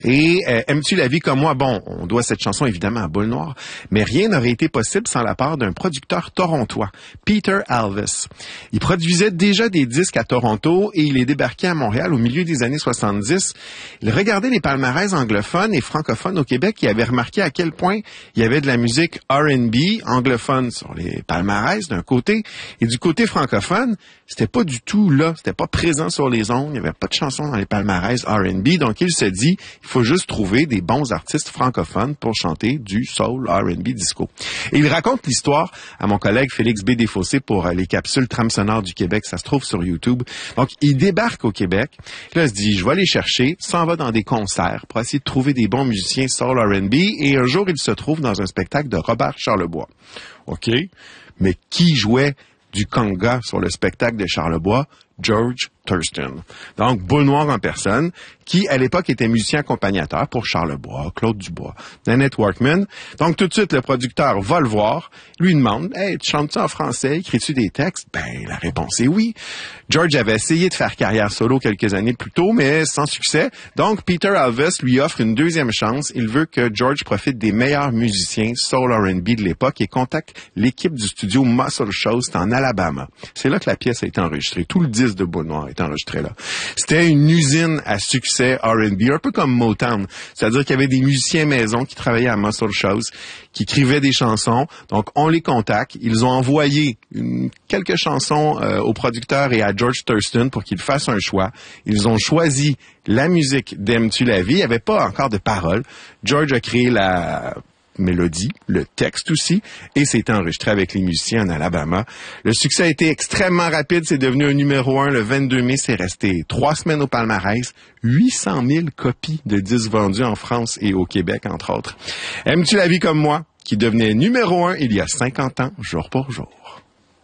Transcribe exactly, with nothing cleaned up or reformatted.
Et euh, Aimes-tu la vie comme moi? Bon, on doit cette chanson évidemment à Boule Noire, mais rien n'aurait été possible sans la part d'un producteur torontois, Peter Alves. Il produisait déjà des disques à Toronto et il est débarqué à Montréal au milieu des années soixante-dix. Il regardait les palmarès anglophones et francophones au Québec et avait remarqué à quel point il y avait de la musique R and B anglophone sur les palmarès d'un côté et du côté francophone, c'était pas du tout là, c'était pas présent sur les ondes, il n'y avait pas de chansons dans les palmarès R and B, donc il se dit il faut juste trouver des bons artistes francophones pour chanter du soul, R and B, disco. Et il raconte l'histoire à mon collègue Félix B. Desfossés pour les capsules Trame sonore du Québec. Ça se trouve sur YouTube. Donc, il débarque au Québec. Là, il se dit, je vais aller chercher, s'en va dans des concerts pour essayer de trouver des bons musiciens soul, R and B. Et un jour, il se trouve dans un spectacle de Robert Charlebois. OK? Mais qui jouait du conga sur le spectacle de Charlebois? George Thurston. Donc, Boule Noire en personne, qui, à l'époque, était musicien accompagnateur pour Charlebois, Claude Dubois, Nanette Workman. Donc, tout de suite, le producteur va le voir, lui demande, « Hey, tu chantes-tu en français? Écris-tu des textes? » Ben, la réponse est oui. George avait essayé de faire carrière solo quelques années plus tôt, mais sans succès. Donc, Peter Alves lui offre une deuxième chance. Il veut que George profite des meilleurs musiciens soul R and B de l'époque et contacte l'équipe du studio Muscle Shoals, c'est en Alabama. C'est là que la pièce a été enregistrée. Tout le disque de Boule Noire est enregistré là. C'était une usine à succès R and B, un peu comme Motown. C'est-à-dire qu'il y avait des musiciens maison qui travaillaient à Muscle Shoals, qui écrivaient des chansons. Donc, on les contacte. Ils ont envoyé une, quelques chansons euh, au producteur et à George Thurston pour qu'il fasse un choix. Ils ont choisi la musique d'Aimes-tu la vie. Il n'y avait pas encore de paroles. George a créé la mélodie, le texte aussi, et c'était enregistré avec les musiciens en Alabama. Le succès a été extrêmement rapide, c'est devenu un numéro un le vingt-deux mai, c'est resté trois semaines au palmarès, huit cent mille copies de disques vendus en France et au Québec, entre autres. Aimes-tu la vie comme moi, qui devenait numéro un il y a cinquante ans, jour pour jour?